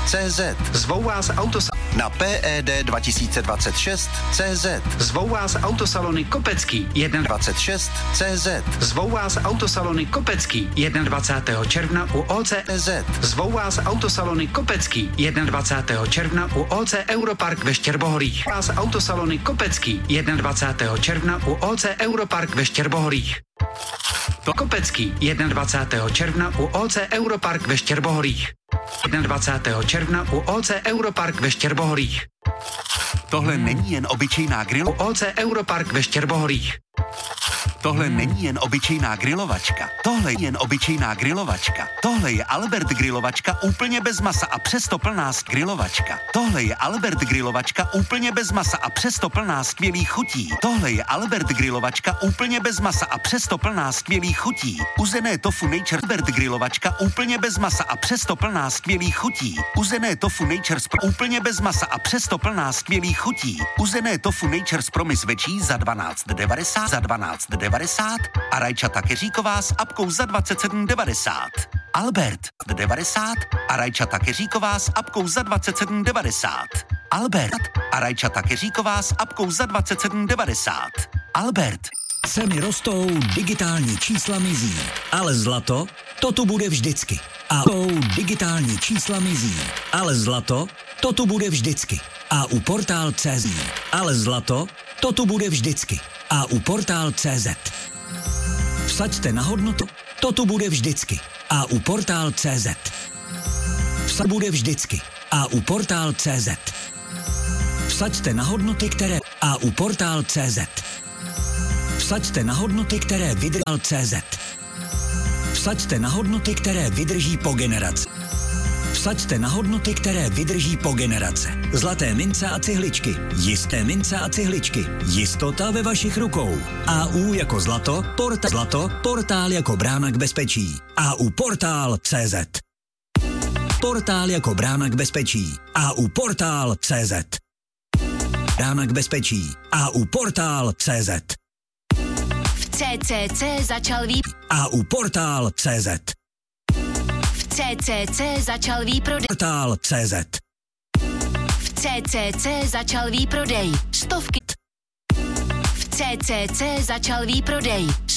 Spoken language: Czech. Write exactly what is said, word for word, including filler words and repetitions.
C Z. Zvou vás autosa... Na P E D dva tisíce dvacet šest C Z. Zvou vás autosalony Kopecký dvacet šest C Z. Zvou vás autosalony Kopecký dvacátého prvního června u O C Z. Zvou vás autosalony Kopecký dvacátého prvního června u O C Europark ve Štěrbohorích. Vás autosalony Kopecký dvacátého prvního června u O C Europark ve Štěrbohorích. Kopecký dvacátého prvního června u O C Europark ve Štěrbohorích. dvacátého prvního června u O C Europark ve Štěrbohorích. Tohle není jen obyčejná grill. U O C Europark ve Štěrbohorích. Tohle není jen obyčejná grilovačka. Tohle je jen obyčejná grilovačka. Tohle je Albert grilovačka úplně bez masa a přesto plná grilovačka. Tohle je Albert grilovačka úplně bez masa a přesto plná skvělých chutí. Tohle je Albert grilovačka úplně bez masa a přesto plná skvělých chutí. Uzené tofu Nature Albert grilovačka úplně bez masa a přesto plná skvělých chutí. Uzené tofu Nature úplně bez masa a přesto plná skvělých chutí. Uzené tofu Nature Promise večí za dvanáct devadesát za dvanáct devadesát a rajčata keříková s apkou za dvacet sedm devadesát. Albert devadesát a rajčata keříková s apkou za dvacet sedm devadesát. Albert a rajčata keříková s apkou za dvacet sedm devadesát. Albert. Ceny rostou, digitální čísla mizí, ale zlato, to tu bude vždycky. A u digitální čísla mizí, ale zlato, to tu bude vždycky. A u portál tečka cé zet, ale zlato, to tu bude vždycky. A u portál tečka cé zet. Vsaďte na hodnotu, to tu bude vždycky. A u portál tečka cé zet. Vsaď bude vždycky. A u portál tečka cé zet. Vsaďte na hodnoty, které... A u portál tečka cé zet. Vsaďte na hodnoty, které vydrží C Z. Vsaďte na hodnoty, které vydrží po generace. Vsaďte na hodnoty, které vydrží po generace. Zlaté mince a cihličky. Jisté mince a cihličky. Jistota ve vašich rukou. A U jako zlato, porta zlato, portál jako brána k bezpečí. A U portál tečka cé zet. Portál jako brána k bezpečí. A U portál tečka cé zet. Brána k bezpečí. A U portál tečka cé zet. C C C začal vý... A U portál tečka cé zet. V C C C začal výprodej. Portál tečka cé zet. V C C C začal výprodej. Stovky. V C C C začal výprodej.